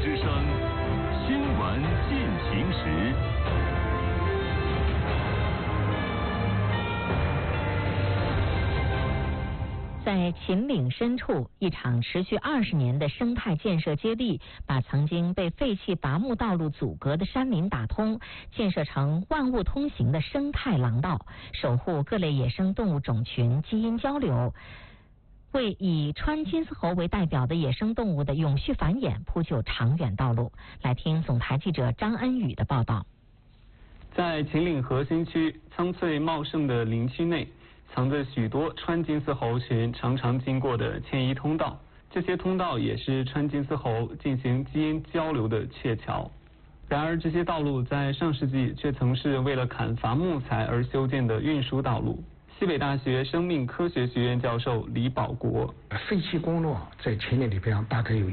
之声，新闻进行时。 在秦岭深处，一场持续20年的生态建设接力，把曾经被废弃伐木道路阻隔的山林打通，建设成万物通行的生态廊道，守护各类野生动物种群基因交流，为以川金丝猴为代表的野生动物的永续繁衍铺就长远道路。来听总台记者张恩宇的报道。 在秦岭核心区苍翠茂盛的林区内，藏着许多川金丝猴群常常经过的迁移通道，这些通道也是川金丝猴进行基因交流的鹊桥。然而，这些道路在上世纪却曾是为了砍伐木材而修建的运输道路。西北大学生命科学学院教授李保国： 废弃公路在秦岭里边大概有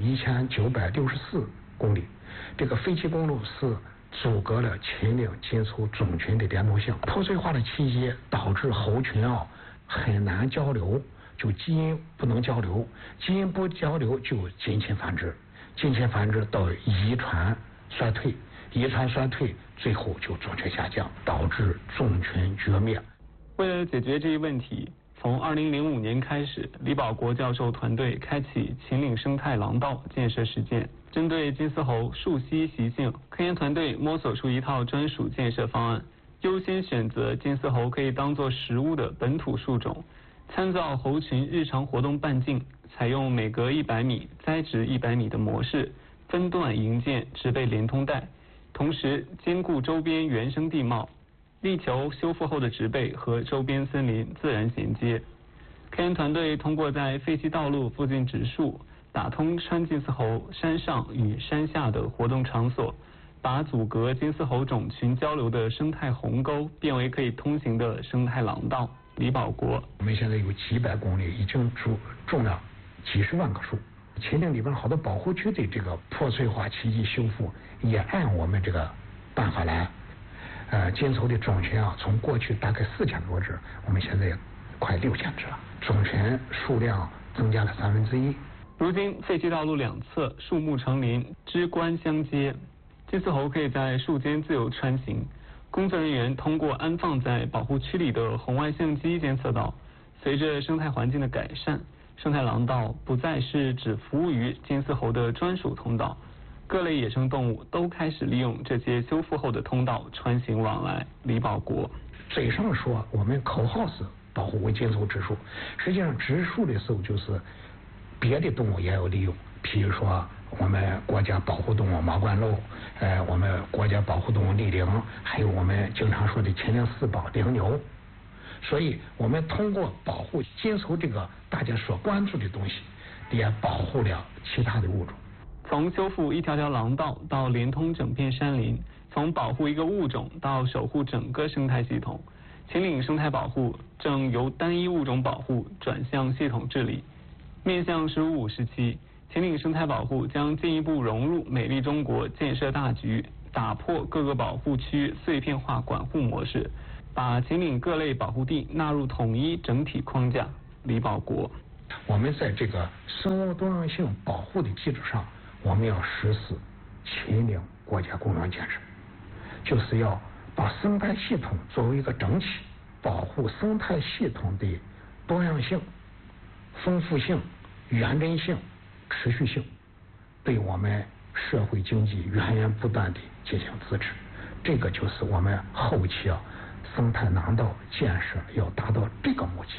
1964公里，这个废弃公路是阻隔了秦岭金丝猴种群的连通性。破碎化的期间导致猴群很难交流，就基因不能交流，基因不交流就近亲繁殖，近亲繁殖到遗传衰退，遗传衰退最后就种群下降，导致种群绝灭。 为了解决这一问题，从2005年开始，李保国教授团队开启秦岭生态廊道建设实践。针对金丝猴树栖习性，科研团队摸索出一套专属建设方案，优先选择金丝猴可以当作食物的本土树种，参照猴群日常活动半径，采用每隔100米栽植100米的模式，分段营建植被连通带，同时兼顾周边原生地貌，力求修复后的植被和周边森林自然衔接。科研团队通过在废弃道路附近植树，打通川金丝猴山上与山下的活动场所，把阻隔金丝猴种群交流的生态鸿沟变为可以通行的生态廊道。李保国： 我们现在有几百公里，已经种了几十万棵树。秦岭里边好多保护区的这个破碎化期间修复，也按我们这个办法来。金丝猴的种群从过去大概4000多只，我们现在快6000只了，种群数量增加了1/3。 如今废弃道路两侧树木成林，枝冠相接，金丝猴可以在树间自由穿行。工作人员通过安放在保护区里的红外相机监测到，随着生态环境的改善，生态廊道不再是只服务于金丝猴的专属通道，各类野生动物都开始利用这些修复后的通道穿行往来。李保国： 嘴上说我们口号是保护金丝猴植树，实际上植树的时候就是别的动物也要利用，譬如说我们国家保护动物毛冠鹭，我们国家保护动物骊羚，还有我们经常说的秦岭4宝羚牛。所以我们通过保护金丝猴这个大家所关注的东西，也保护了其他的物种。 从修复一条条廊道到连通整片山林，从保护一个物种到守护整个生态系统，秦岭生态保护正由单一物种保护转向系统治理。面向15-5时期，秦岭生态保护将进一步融入美丽中国建设大局，打破各个保护区碎片化管护模式，把秦岭各类保护地纳入统一整体框架。李保国： 我们在这个生物多样性保护的基础上，我们要实施秦岭国家公园建设，就是要把生态系统作为一个整体，保护生态系统的多样性、丰富性、原真性、持续性，对我们社会经济源源不断的进行支持。这个就是我们后期生态廊道建设要达到这个目的。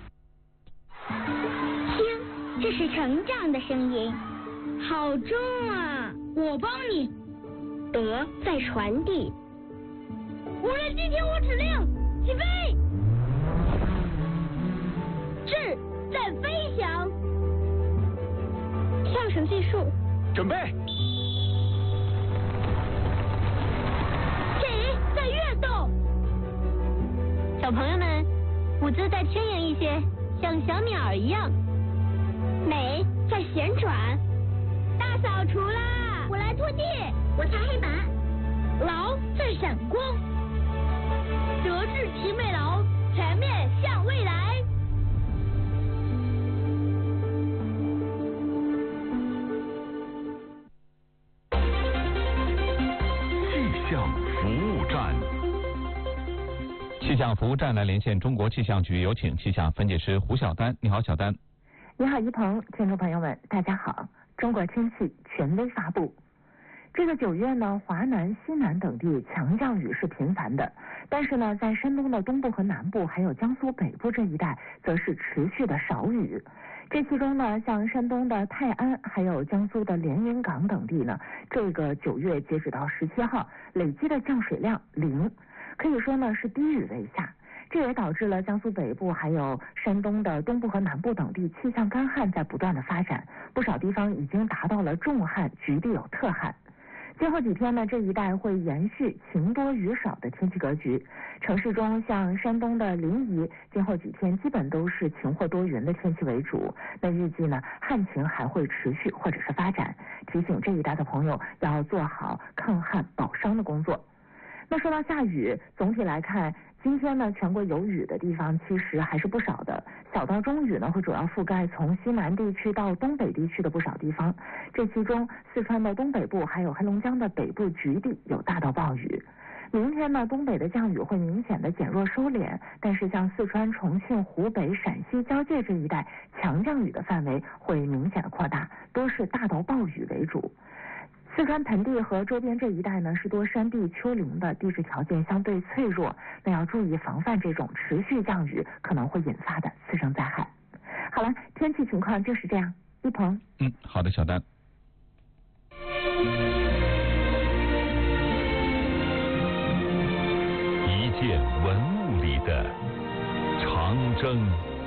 听，这是成长的声音，好重啊！我帮你。德在传递。无人机听我指令，起飞。智在飞翔。跳绳计数， 准备。 体在跃动。小朋友们，舞姿再轻盈一些，像小鸟一样。美在旋转。大扫除啦！我来拖地，我擦黑板。劳在闪光。德智体美劳，全面向未来。 气象服务站来连线中国气象局，有请气象分解师胡晓丹。你好，晓丹。 你好，一鹏，听众朋友们，大家好。中国天气权威发布，这个9月呢，华南、西南等地强降雨是频繁的，但是呢，在山东的东部和南部，还有江苏北部这一带，则是持续的少雨。这其中呢，像山东的泰安，还有江苏的连云港等地呢，这个9月截止到17号，累计的降水量0，可以说呢是低雨为下。这也导致了江苏北部还有山东的东部和南部等地气象干旱在不断的发展，不少地方已经达到了重旱，局地有特旱。今后几天呢，这一带会延续晴多雨少的天气格局。城市中像山东的临沂，今后几天基本都是晴或多云的天气为主。那预计呢，旱情还会持续或者是发展，提醒这一带的朋友要做好抗旱保墒的工作。那说到下雨，总体来看，今天呢，全国有雨的地方其实还是不少的，小到中雨呢会主要覆盖从西南地区到东北地区的不少地方，这其中四川的东北部还有黑龙江的北部局地有大到暴雨。明天呢，东北的降雨会明显的减弱收敛，但是像四川、重庆、湖北、陕西交界这一带，强降雨的范围会明显的扩大，多是大到暴雨为主。四川盆地和周边这一带呢是多山地丘陵的，地质条件相对脆弱，那要注意防范这种持续降雨可能会引发的次生灾害。好了，天气情况就是这样，一鹏。 好的，小丹。 一件文物里的长征。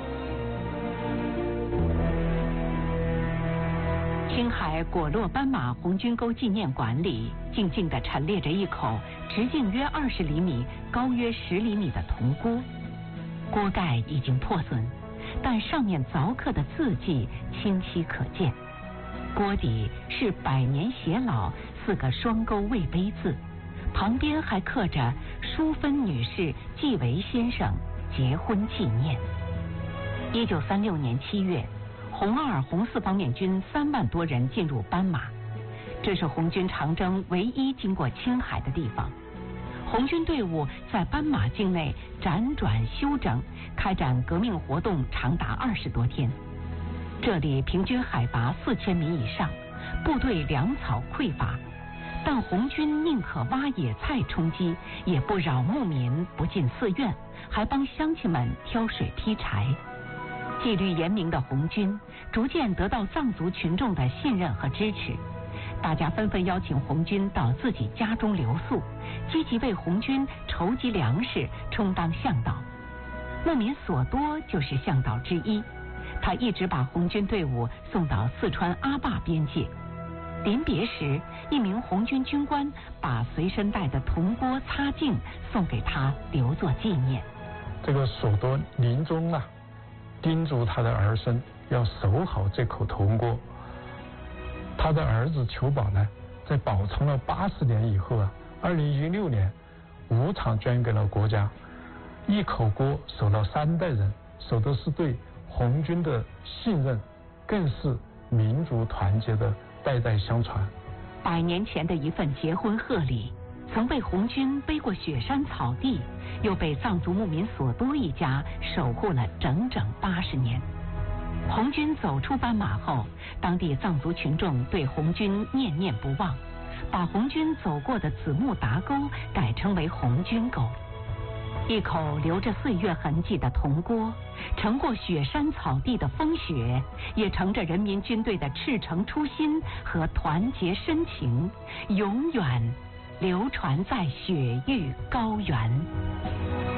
青海果洛斑马红军沟纪念馆里，静静地陈列着一口直径约20厘米、高约10厘米的铜锅。锅盖已经破损，但上面凿刻的字迹清晰可见。锅底是百年偕老4个双钩魏碑字，旁边还刻着淑芬女士纪维先生结婚纪念。1936年7月。红2、红4方面军3万多人进入斑马，这是红军长征唯一经过青海的地方。红军队伍在斑马境内辗转休整，开展革命活动长达20多天。这里平均海拔4000米以上，部队粮草匮乏，但红军宁可挖野菜充饥，也不扰牧民，不进寺院，还帮乡亲们挑水劈柴。纪律严明的红军逐渐得到藏族群众的信任和支持，大家纷纷邀请红军到自己家中留宿，积极为红军筹集粮食，充当向导。牧民索多就是向导之一，他一直把红军队伍送到四川阿坝边界。临别时，一名红军军官把随身带的铜锅擦净送给他，留作纪念。 这个索多临终啊，叮嘱他的儿孙要守好这口铜锅。他的儿子裘宝呢，在保存了80年以后啊，2016年无偿捐给了国家。一口锅守了3代人，守的是对红军的信任，更是民族团结的代代相传。 100年前的一份结婚贺礼，曾被红军背过雪山草地，又被藏族牧民索多一家守护了整整80年。红军走出斑马后，当地藏族群众对红军念念不忘，把红军走过的子木达沟改称为红军沟。一口留着岁月痕迹的铜锅，承过雪山草地的风雪，也承着人民军队的赤诚初心和团结深情，永远流传在雪域高原。